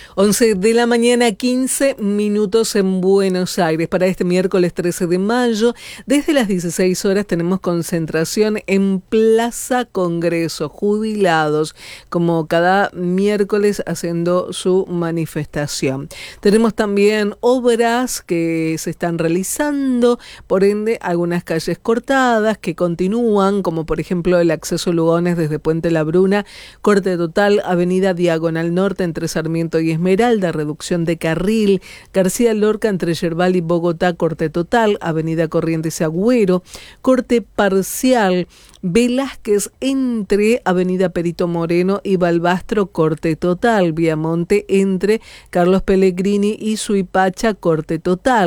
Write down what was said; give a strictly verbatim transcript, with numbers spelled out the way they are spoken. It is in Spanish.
once de la mañana, quince minutos en Buenos Aires. Para este miércoles trece de mayo, desde las dieciséis horas tenemos concentración en Plaza Congreso, jubilados, como cada miércoles haciendo su manifestación. Tenemos también obras que se están realizando, por ende algunas calles cortadas que continúan, como por ejemplo el acceso a Lugones desde Puente La Bruna, corte total, avenida Diagonal Norte entre Sarmiento y Esmeralda, reducción de carril, García Lorca entre Yerbal y Bogotá, corte total, avenida Corrientes y Agüero, corte parcial, Velázquez entre avenida Perito Moreno y Balbastro, corte total, Viamonte entre Carlos Pellegrini y Suipacha, corte total.